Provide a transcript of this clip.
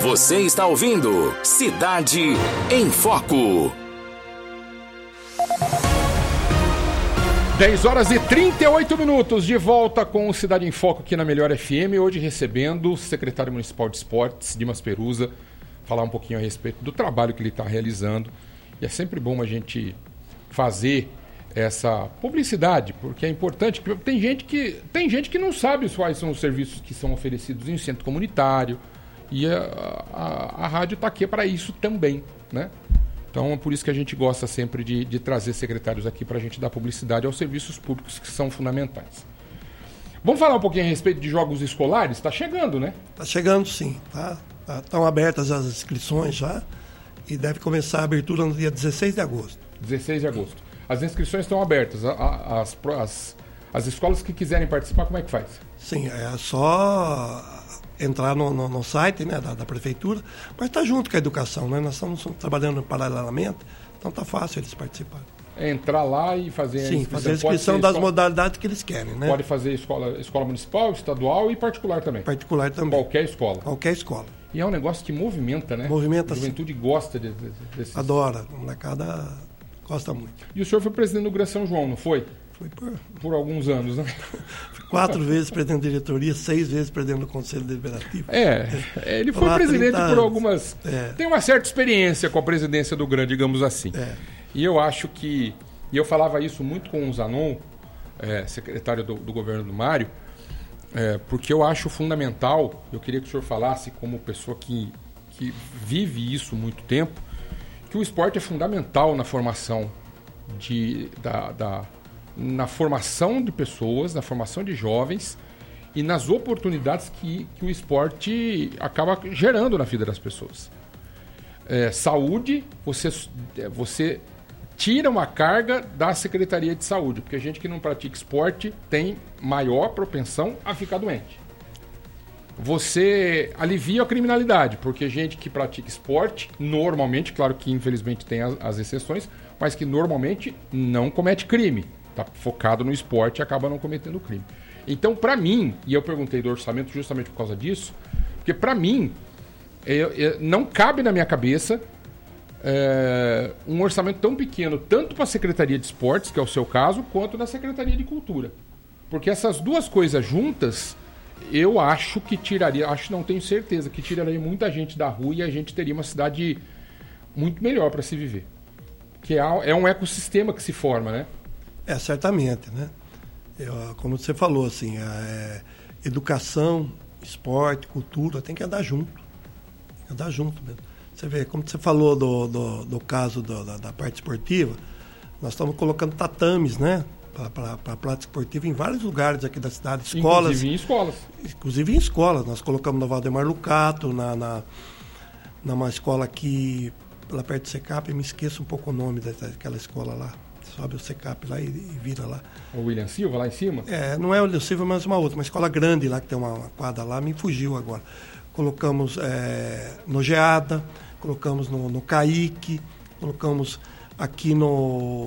Você está ouvindo Cidade em Foco. 10h38, de volta com o Cidade em Foco aqui na Melhor FM. Hoje recebendo o secretário municipal de esportes, Dimas Perusa, falar um pouquinho a respeito do trabalho que ele está realizando. E é sempre bom a gente fazer essa publicidade, porque é importante. Tem gente que não sabe quais são os serviços que são oferecidos em centro comunitário, e a rádio está aqui para isso também, né? Então é por isso que a gente gosta sempre de trazer secretários aqui para a gente dar publicidade aos serviços públicos que são fundamentais. Vamos falar um pouquinho a respeito de jogos escolares? Está chegando, né? Está chegando, sim. Estão abertas as inscrições já e deve começar a abertura no dia 16 de agosto. 16 de agosto. As inscrições estão abertas. As escolas que quiserem participar, como é que faz? Sim, é só entrar no site, né, da prefeitura, mas está junto com a educação, né? Nós estamos trabalhando paralelamente, então está fácil eles participarem. É entrar lá e fazer a inscrição. Sim, fazer a inscrição das modalidades que eles querem, né? Pode fazer escola municipal, estadual e particular também. Particular também. Qualquer escola. Qualquer escola. E é um negócio que movimenta, né? Movimenta, a juventude gosta desses... Adora, a molecada gosta muito. E o senhor foi presidente do Gran São João, não foi? Foi por alguns anos, né? 4 vezes presidente da diretoria, 6 vezes presidente do Conselho Deliberativo. Ele foi presidente por algumas... Tem uma certa experiência com a presidência do Gran, digamos assim. E eu acho que... E eu falava isso muito com o Zanon, secretário do governo do Mário, porque eu acho fundamental, eu queria que o senhor falasse como pessoa que vive isso há muito tempo, que o esporte é fundamental na formação na formação de pessoas, na formação de jovens e nas oportunidades que o esporte acaba gerando na vida das pessoas. Saúde, você tira uma carga da Secretaria de Saúde, porque a gente que não pratica esporte tem maior propensão a ficar doente. Você alivia a criminalidade, porque gente que pratica esporte, normalmente, claro que infelizmente tem as exceções, mas que normalmente não comete crime. Está focado no esporte e acaba não cometendo crime. Então, para mim, e eu perguntei do orçamento justamente por causa disso, porque para mim, não cabe na minha cabeça um orçamento tão pequeno, tanto para a Secretaria de Esportes, que é o seu caso, quanto na Secretaria de Cultura. Porque essas duas coisas juntas, eu acho que não tenho certeza, que tiraria muita gente da rua e a gente teria uma cidade muito melhor para se viver. Que é um ecossistema que se forma, né? Certamente, né? Como você falou, assim, educação, esporte, cultura, tem que andar junto. Tem que andar junto mesmo. Você vê, como você falou do caso da parte esportiva, nós estamos colocando tatames, né? Para a prática esportiva em vários lugares aqui da cidade, escolas. Inclusive em escolas. Nós colocamos no Valdemar Lucato, numa escola aqui, lá perto do Secap, me esqueço um pouco o nome daquela escola lá. Sobe o Secap lá e vira lá. O William Silva lá em cima? Não é o William Silva, mas uma outra. Uma escola grande lá, que tem uma quadra lá, me fugiu agora. Colocamos no Geada, colocamos no Caique, colocamos aqui no